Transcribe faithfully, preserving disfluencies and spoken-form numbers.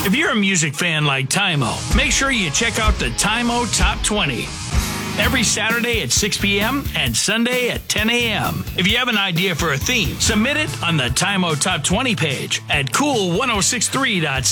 If you're a music fan like Tymo, make sure you check out the Tymo Top twenty. Every Saturday at six p.m. and Sunday at ten a.m. If you have an idea for a theme, submit it on the Tymo Top twenty page at cool ten sixty-three dot